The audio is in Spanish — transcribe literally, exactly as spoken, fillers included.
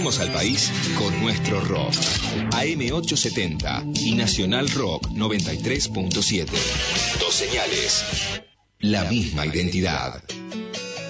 Sacudiremos al país con nuestro rock. A M ochocientos setenta y Nacional Rock noventa y tres punto siete. Dos señales. La misma identidad.